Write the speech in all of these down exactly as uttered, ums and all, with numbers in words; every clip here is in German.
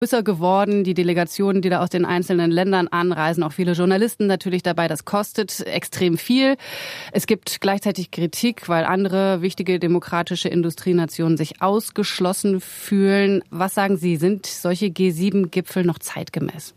größer geworden. Die Delegationen, die da aus den einzelnen Ländern anreisen, auch viele Journalisten natürlich dabei. Das kostet extrem viel. Es gibt gleichzeitig Kritik, weil andere wichtige demokratische Industrienationen sich ausgeschlossen fühlen. Was sagen Sie, sind solche G sieben Gipfel noch zeitgemäß?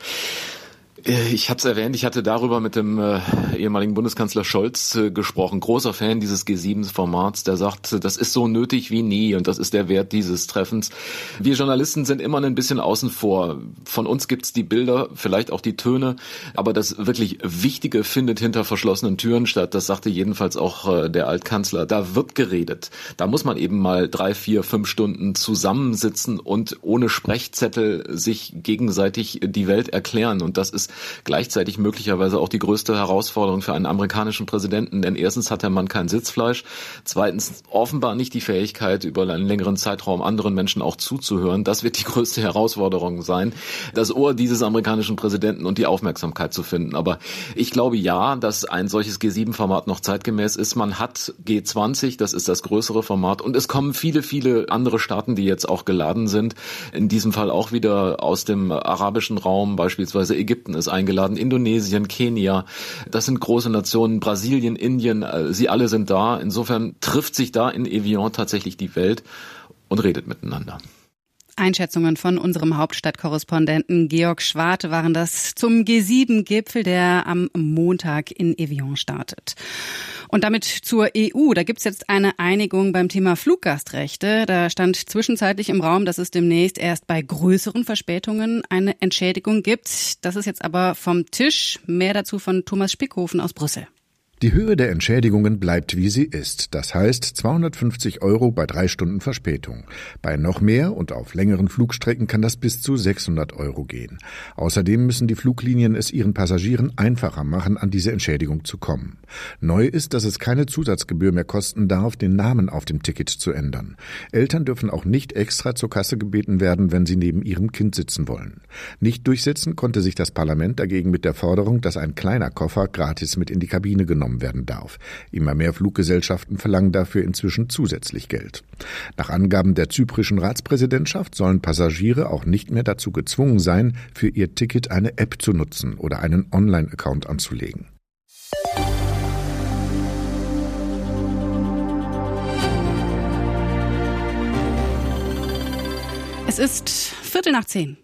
Ich habe es erwähnt, ich hatte darüber mit dem äh, ehemaligen Bundeskanzler Scholz äh, gesprochen. Großer Fan dieses G sieben Formats, der sagt, das ist so nötig wie nie und das ist der Wert dieses Treffens. Wir Journalisten sind immer ein bisschen außen vor. Von uns gibt's die Bilder, vielleicht auch die Töne, aber das wirklich Wichtige findet hinter verschlossenen Türen statt. Das sagte jedenfalls auch äh, der Altkanzler. Da wird geredet. Da muss man eben mal drei, vier, fünf Stunden zusammensitzen und ohne Sprechzettel sich gegenseitig die Welt erklären. Und das ist gleichzeitig möglicherweise auch die größte Herausforderung für einen amerikanischen Präsidenten, denn erstens hat der Mann kein Sitzfleisch, zweitens offenbar nicht die Fähigkeit, über einen längeren Zeitraum anderen Menschen auch zuzuhören. Das wird die größte Herausforderung sein, das Ohr dieses amerikanischen Präsidenten und die Aufmerksamkeit zu finden. Aber ich glaube ja, dass ein solches G sieben Format noch zeitgemäß ist. Man hat G zwanzig, das ist das größere Format, und es kommen viele, viele andere Staaten, die jetzt auch geladen sind. In diesem Fall auch wieder aus dem arabischen Raum, beispielsweise Ägypten ist eingeladen, Indonesien, Kenia, das sind große Nationen, Brasilien, Indien, sie alle sind da. Insofern trifft sich da in Evian tatsächlich die Welt und redet miteinander. Einschätzungen von unserem Hauptstadtkorrespondenten Georg Schwarte waren das zum G sieben Gipfel, der am Montag in Evian startet. Und damit zur E U. Da gibt's jetzt eine Einigung beim Thema Fluggastrechte. Da stand zwischenzeitlich im Raum, dass es demnächst erst bei größeren Verspätungen eine Entschädigung gibt. Das ist jetzt aber vom Tisch. Mehr dazu von Thomas Spickhofen aus Brüssel. Die Höhe der Entschädigungen bleibt, wie sie ist. Das heißt zweihundertfünfzig Euro bei drei Stunden Verspätung. Bei noch mehr und auf längeren Flugstrecken kann das bis zu sechshundert Euro gehen. Außerdem müssen die Fluglinien es ihren Passagieren einfacher machen, an diese Entschädigung zu kommen. Neu ist, dass es keine Zusatzgebühr mehr kosten darf, den Namen auf dem Ticket zu ändern. Eltern dürfen auch nicht extra zur Kasse gebeten werden, wenn sie neben ihrem Kind sitzen wollen. Nicht durchsetzen konnte sich das Parlament dagegen mit der Forderung, dass ein kleiner Koffer gratis mit in die Kabine genommen werden darf. Immer mehr Fluggesellschaften verlangen dafür inzwischen zusätzlich Geld. Nach Angaben der zyprischen Ratspräsidentschaft sollen Passagiere auch nicht mehr dazu gezwungen sein, für ihr Ticket eine App zu nutzen oder einen Online-Account anzulegen. Es ist Viertel nach zehn.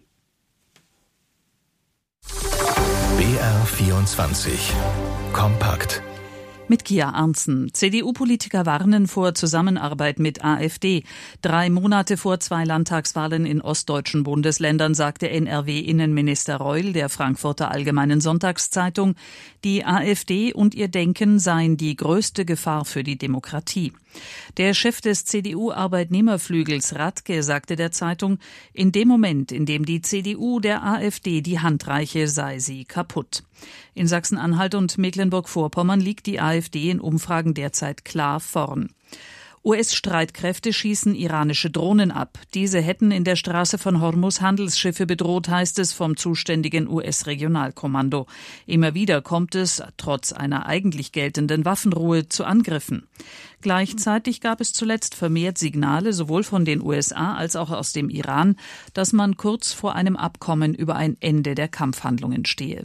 B R vierundzwanzig. Kompakt. Mit Kia Arntzen. C D U-Politiker warnen vor Zusammenarbeit mit AfD. Drei Monate vor zwei Landtagswahlen in ostdeutschen Bundesländern sagte N R W-Innenminister Reul der Frankfurter Allgemeinen Sonntagszeitung, die AfD und ihr Denken seien die größte Gefahr für die Demokratie. Der Chef des C D U-Arbeitnehmerflügels Radke sagte der Zeitung, in dem Moment, in dem die C D U der AfD die Hand reiche, sei sie kaputt. In Sachsen-Anhalt und Mecklenburg-Vorpommern liegt die AfD in Umfragen derzeit klar vorn. U S-Streitkräfte schießen iranische Drohnen ab. Diese hätten in der Straße von Hormuz Handelsschiffe bedroht, heißt es vom zuständigen U S-Regionalkommando. Immer wieder kommt es, trotz einer eigentlich geltenden Waffenruhe, zu Angriffen. Gleichzeitig gab es zuletzt vermehrt Signale, sowohl von den U S A als auch aus dem Iran, dass man kurz vor einem Abkommen über ein Ende der Kampfhandlungen stehe.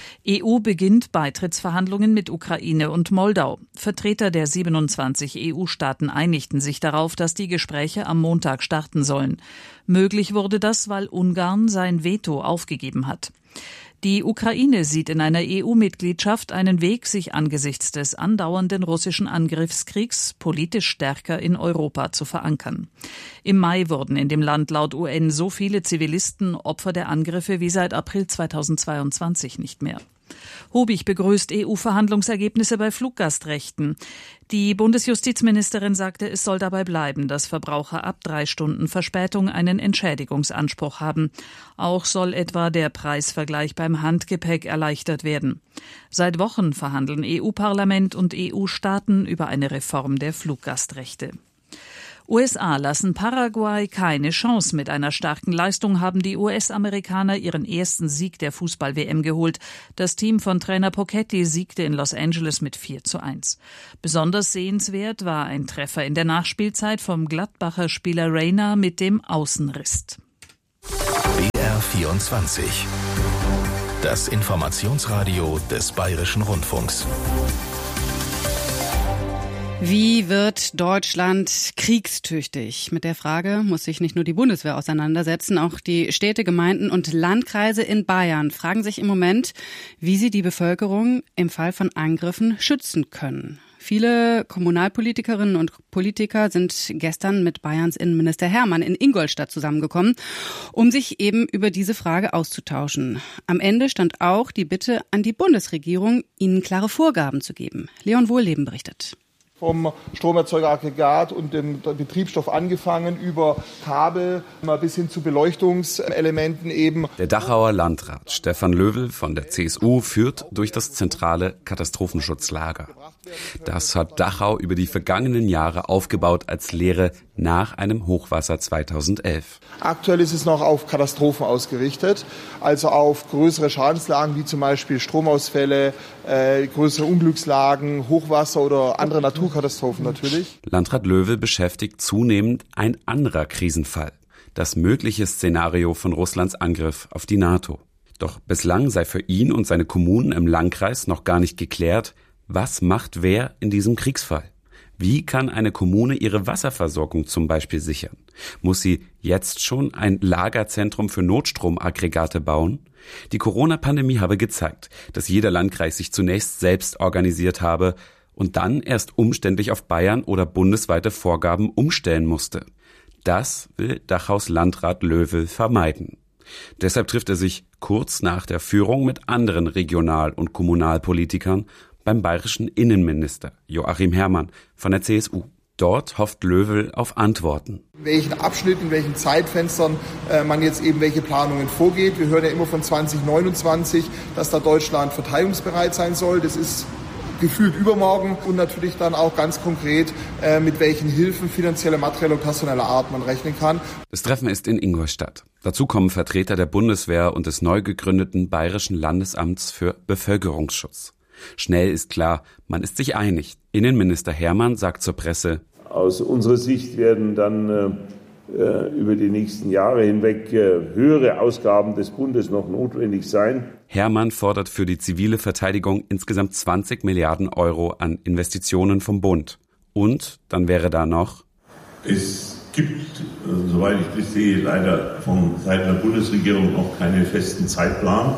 E U beginnt Beitrittsverhandlungen mit Ukraine und Moldau. Vertreter der siebenundzwanzig E U-Staaten einigten sich darauf, dass die Gespräche am Montag starten sollen. Möglich wurde das, weil Ungarn sein Veto aufgegeben hat. Die Ukraine sieht in einer E U-Mitgliedschaft einen Weg, sich angesichts des andauernden russischen Angriffskriegs politisch stärker in Europa zu verankern. Im Mai wurden in dem Land laut U N so viele Zivilisten Opfer der Angriffe wie seit April zweitausendzweiundzwanzig nicht mehr. Hobig begrüßt E U-Verhandlungsergebnisse bei Fluggastrechten. Die Bundesjustizministerin sagte, es soll dabei bleiben, dass Verbraucher ab drei Stunden Verspätung einen Entschädigungsanspruch haben. Auch soll etwa der Preisvergleich beim Handgepäck erleichtert werden. Seit Wochen verhandeln E U-Parlament und E U-Staaten über eine Reform der Fluggastrechte. U S A lassen Paraguay keine Chance. Mit einer starken Leistung haben die U S-Amerikaner ihren ersten Sieg der Fußball-W M geholt. Das Team von Trainer Pochetti siegte in Los Angeles mit vier zu eins. Besonders sehenswert war ein Treffer in der Nachspielzeit vom Gladbacher Spieler Reina mit dem Außenriss. vierundzwanzig. Das Informationsradio des Bayerischen Rundfunks. Wie wird Deutschland kriegstüchtig? Mit der Frage muss sich nicht nur die Bundeswehr auseinandersetzen, auch die Städte, Gemeinden und Landkreise in Bayern fragen sich im Moment, wie sie die Bevölkerung im Fall von Angriffen schützen können. Viele Kommunalpolitikerinnen und Politiker sind gestern mit Bayerns Innenminister Hermann in Ingolstadt zusammengekommen, um sich eben über diese Frage auszutauschen. Am Ende stand auch die Bitte an die Bundesregierung, ihnen klare Vorgaben zu geben. Leon Wohlleben berichtet. Vom Stromerzeugeraggregat und dem Betriebsstoff angefangen über Kabel bis hin zu Beleuchtungselementen eben. Der Dachauer Landrat Stefan Löwel von der C S U führt durch das zentrale Katastrophenschutzlager. Das hat Dachau über die vergangenen Jahre aufgebaut als Lehre nach einem Hochwasser zweitausendelf. Aktuell ist es noch auf Katastrophen ausgerichtet, also auf größere Schadenslagen wie zum Beispiel Stromausfälle, äh, größere Unglückslagen, Hochwasser oder andere Naturkatastrophen natürlich. Landrat Löwel beschäftigt zunehmend ein anderer Krisenfall, das mögliche Szenario von Russlands Angriff auf die NATO. Doch bislang sei für ihn und seine Kommunen im Landkreis noch gar nicht geklärt, was macht wer in diesem Kriegsfall? Wie kann eine Kommune ihre Wasserversorgung zum Beispiel sichern? Muss sie jetzt schon ein Lagerzentrum für Notstromaggregate bauen? Die Corona-Pandemie habe gezeigt, dass jeder Landkreis sich zunächst selbst organisiert habe und dann erst umständlich auf Bayern oder bundesweite Vorgaben umstellen musste. Das will Dachaus Landrat Löwel vermeiden. Deshalb trifft er sich kurz nach der Führung mit anderen Regional- und Kommunalpolitikern beim bayerischen Innenminister Joachim Herrmann von der C S U. Dort hofft Löwel auf Antworten. In welchen Abschnitten, in welchen Zeitfenstern äh, man jetzt eben welche Planungen vorgeht. Wir hören ja immer von zwanzig neunundzwanzig, dass da Deutschland verteidigungsbereit sein soll. Das ist gefühlt übermorgen und natürlich dann auch ganz konkret, äh, mit welchen Hilfen finanzieller, materieller und personeller Art man rechnen kann. Das Treffen ist in Ingolstadt. Dazu kommen Vertreter der Bundeswehr und des neu gegründeten Bayerischen Landesamts für Bevölkerungsschutz. Schnell ist klar, man ist sich einig. Innenminister Herrmann sagt zur Presse: Aus unserer Sicht werden dann äh, über die nächsten Jahre hinweg äh, höhere Ausgaben des Bundes noch notwendig sein. Herrmann fordert für die zivile Verteidigung insgesamt zwanzig Milliarden Euro an Investitionen vom Bund. Und dann wäre da noch: Es gibt, also, soweit ich das sehe, leider von Seiten der Bundesregierung noch keinen festen Zeitplan.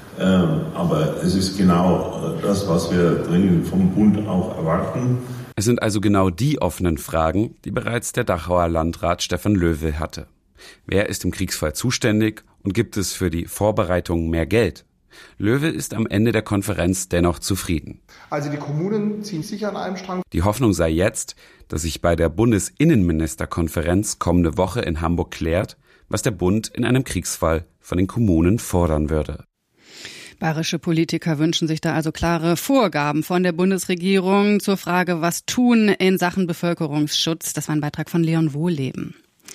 Aber es ist genau das, was wir dringend vom Bund auch erwarten. Es sind also genau die offenen Fragen, die bereits der Dachauer Landrat Stefan Löwel hatte. Wer ist im Kriegsfall zuständig und gibt es für die Vorbereitung mehr Geld? Löwel ist am Ende der Konferenz dennoch zufrieden. Also die Kommunen ziehen sicher an einem Strang. Die Hoffnung sei jetzt, dass sich bei der Bundesinnenministerkonferenz kommende Woche in Hamburg klärt, was der Bund in einem Kriegsfall von den Kommunen fordern würde. Bayerische Politiker wünschen sich da also klare Vorgaben von der Bundesregierung zur Frage, was tun in Sachen Bevölkerungsschutz. Das war ein Beitrag von Leon Wohlleben.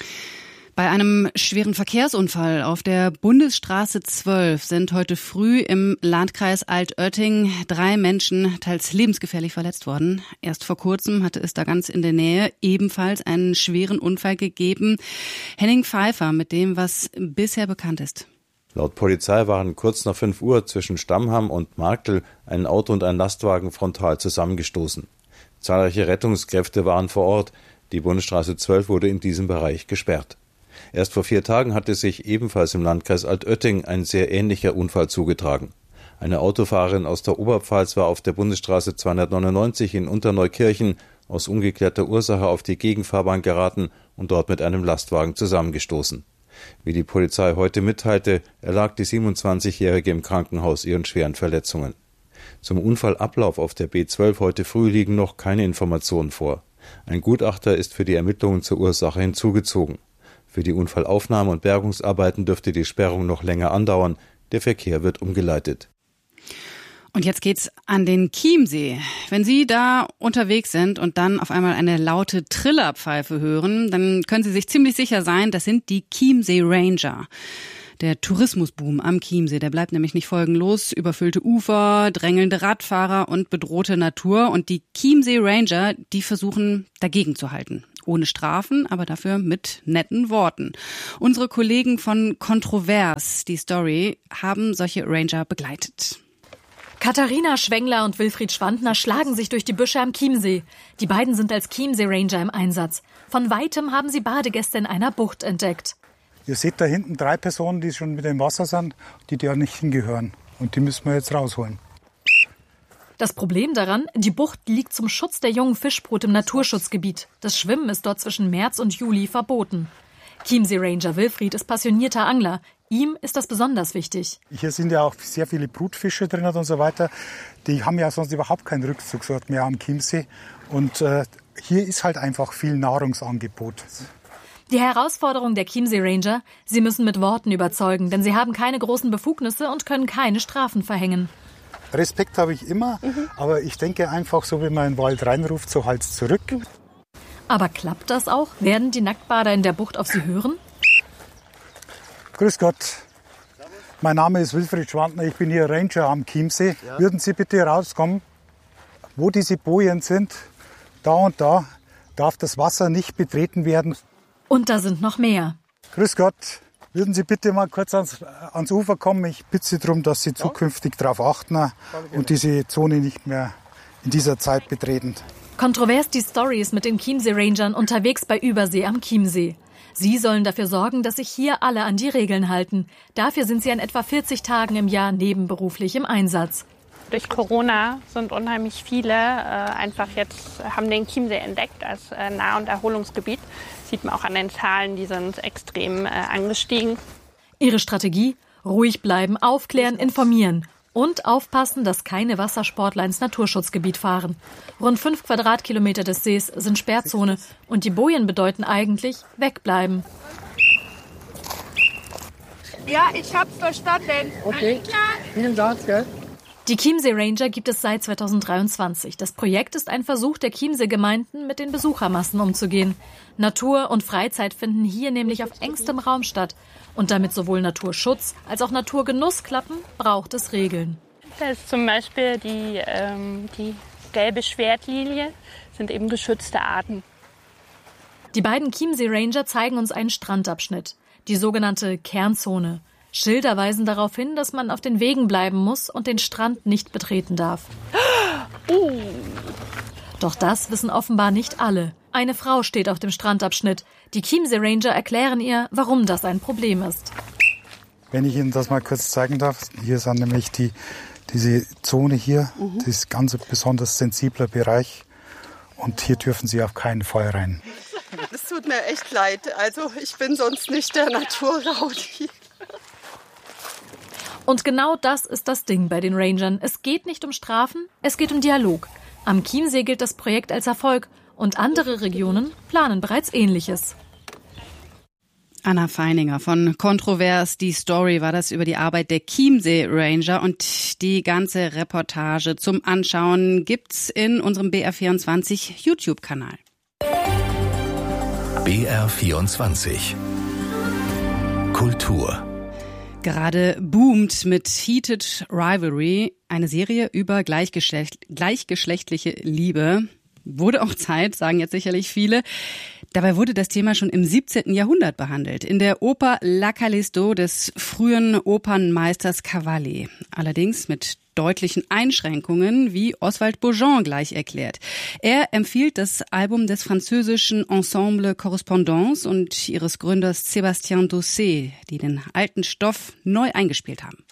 Bei einem schweren Verkehrsunfall auf der Bundesstraße zwölf sind heute früh im Landkreis Altötting drei Menschen teils lebensgefährlich verletzt worden. Erst vor kurzem hatte es da ganz in der Nähe ebenfalls einen schweren Unfall gegeben. Henning Pfeiffer mit dem, was bisher bekannt ist. Laut Polizei waren kurz nach fünf Uhr zwischen Stammham und Marktl ein Auto und ein Lastwagen frontal zusammengestoßen. Zahlreiche Rettungskräfte waren vor Ort. Die Bundesstraße zwölf wurde in diesem Bereich gesperrt. Erst vor vier Tagen hatte sich ebenfalls im Landkreis Altötting ein sehr ähnlicher Unfall zugetragen. Eine Autofahrerin aus der Oberpfalz war auf der Bundesstraße zweihundertneunundneunzig in Unterneukirchen aus ungeklärter Ursache auf die Gegenfahrbahn geraten und dort mit einem Lastwagen zusammengestoßen. Wie die Polizei heute mitteilte, erlag die siebenundzwanzigjährige im Krankenhaus ihren schweren Verletzungen. Zum Unfallablauf auf der B zwölf heute früh liegen noch keine Informationen vor. Ein Gutachter ist für die Ermittlungen zur Ursache hinzugezogen. Für die Unfallaufnahme und Bergungsarbeiten dürfte die Sperrung noch länger andauern. Der Verkehr wird umgeleitet. Und jetzt geht's an den Chiemsee. Wenn Sie da unterwegs sind und dann auf einmal eine laute Trillerpfeife hören, dann können Sie sich ziemlich sicher sein, das sind die Chiemsee Ranger. Der Tourismusboom am Chiemsee, der bleibt nämlich nicht folgenlos. Überfüllte Ufer, drängelnde Radfahrer und bedrohte Natur. Und die Chiemsee Ranger, die versuchen dagegen zu halten. Ohne Strafen, aber dafür mit netten Worten. Unsere Kollegen von Kontrovers, die Story, haben solche Ranger begleitet. Katharina Schwengler und Wilfried Schwandner schlagen sich durch die Büsche am Chiemsee. Die beiden sind als Chiemsee-Ranger im Einsatz. Von Weitem haben sie Badegäste in einer Bucht entdeckt. Ihr seht da hinten drei Personen, die schon mit im Wasser sind, die da nicht hingehören. Und die müssen wir jetzt rausholen. Das Problem daran, die Bucht liegt zum Schutz der jungen Fischbrut im Naturschutzgebiet. Das Schwimmen ist dort zwischen März und Juli verboten. Chiemsee-Ranger Wilfried ist passionierter Angler. Ihm ist das besonders wichtig. Hier sind ja auch sehr viele Brutfische drin und so weiter. Die haben ja sonst überhaupt keinen Rückzugsort mehr am Chiemsee. Und äh, hier ist halt einfach viel Nahrungsangebot. Die Herausforderung der Chiemsee-Ranger: Sie müssen mit Worten überzeugen, denn sie haben keine großen Befugnisse und können keine Strafen verhängen. Respekt habe ich immer, mhm. aber ich denke einfach, so wie man in den Wald reinruft, so halt's zurück. Aber klappt das auch? Werden die Nacktbader in der Bucht auf sie hören? Grüß Gott, mein Name ist Wilfried Schwandner, ich bin hier Ranger am Chiemsee. Ja. Würden Sie bitte rauskommen, wo diese Bojen sind? Da und da darf das Wasser nicht betreten werden. Und da sind noch mehr. Grüß Gott, würden Sie bitte mal kurz ans, ans Ufer kommen? Ich bitte Sie darum, dass Sie zukünftig darauf achten und diese Zone nicht mehr in dieser Zeit betreten. Kontrovers die Story ist mit den Chiemsee-Rangern unterwegs bei Übersee am Chiemsee. Sie sollen dafür sorgen, dass sich hier alle an die Regeln halten. Dafür sind sie an etwa vierzig Tagen im Jahr nebenberuflich im Einsatz. Durch Corona sind unheimlich viele äh, einfach jetzt, haben den Chiemsee entdeckt als äh, Nah- und Erholungsgebiet. Sieht man auch an den Zahlen, die sind extrem äh, angestiegen. Ihre Strategie? Ruhig bleiben, aufklären, informieren. Und aufpassen, dass keine Wassersportler ins Naturschutzgebiet fahren. Rund fünf Quadratkilometer des Sees sind Sperrzone. Und die Bojen bedeuten eigentlich wegbleiben. Ja, ich hab's verstanden. Okay, vielen Dank. Gell? Die Chiemsee Ranger gibt es seit zweitausenddreiundzwanzig. Das Projekt ist ein Versuch der Chiemsee-Gemeinden, mit den Besuchermassen umzugehen. Natur und Freizeit finden hier nämlich auf engstem Raum statt. Und damit sowohl Naturschutz als auch Naturgenuss klappen, braucht es Regeln. Das ist zum Beispiel die, ähm, die gelbe Schwertlilie, sind eben geschützte Arten. Die beiden Chiemsee Ranger zeigen uns einen Strandabschnitt, die sogenannte Kernzone. Schilder weisen darauf hin, dass man auf den Wegen bleiben muss und den Strand nicht betreten darf. Uh. Doch das wissen offenbar nicht alle. Eine Frau steht auf dem Strandabschnitt. Die Chiemsee Ranger erklären ihr, warum das ein Problem ist. Wenn ich Ihnen das mal kurz zeigen darf, hier sind nämlich die, diese Zone hier, mhm. das ist ein ganz besonders sensibler Bereich und hier dürfen Sie auf keinen Fall rein. Es tut mir echt leid, also ich bin sonst nicht der Naturraudi. Und genau das ist das Ding bei den Rangern. Es geht nicht um Strafen, es geht um Dialog. Am Chiemsee gilt das Projekt als Erfolg und andere Regionen planen bereits Ähnliches. Anna Feininger von Kontrovers, die Story war das über die Arbeit der Chiemsee Ranger und die ganze Reportage zum Anschauen gibt's in unserem B R vierundzwanzig YouTube-Kanal. B R vierundzwanzig Kultur. Gerade boomt mit Heated Rivalry eine Serie über Gleichgeschlecht, gleichgeschlechtliche Liebe. Wurde auch Zeit, sagen jetzt sicherlich viele. Dabei wurde das Thema schon im siebzehnten Jahrhundert behandelt, in der Oper La Callisto des frühen Opernmeisters Cavalli. Allerdings mit deutlichen Einschränkungen, wie Oswald Beaujean gleich erklärt. Er empfiehlt das Album des französischen Ensemble Correspondance und ihres Gründers Sébastien Dossé, die den alten Stoff neu eingespielt haben.